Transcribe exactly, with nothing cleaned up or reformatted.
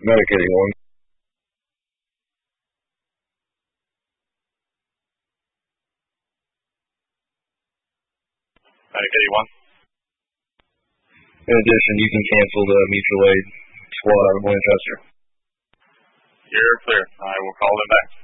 Medic eighty-one. Medic eighty-one. In addition, you can cancel the mutual aid squad out of Winchester. You're clear. I will call them back.